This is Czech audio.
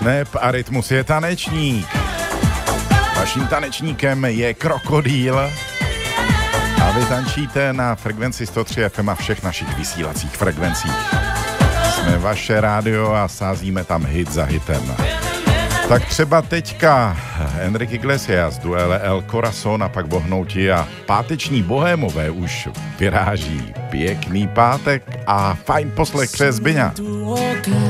Neb a rytmus je tanečník. Vaším tanečníkem je Krokodýl. A vy tančíte na frekvenci 103 FM a všech našich vysílacích frekvencích. Jsme vaše rádio a sázíme tam hit za hitem. Tak třeba teďka Enrique Iglesias, Duele El Corazón a pak Bohnouti a páteční bohémové už vyráží. Pěkný pátek a fajn poslech přes Zbyňa.